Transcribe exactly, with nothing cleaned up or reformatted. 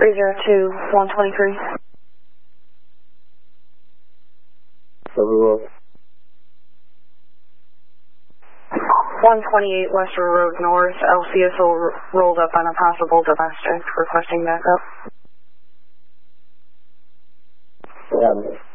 three zero two, one twenty-three. Overrule. one twenty-eight Western Road North, L C S O rolled up on a possible domestic, requesting backup. Yeah.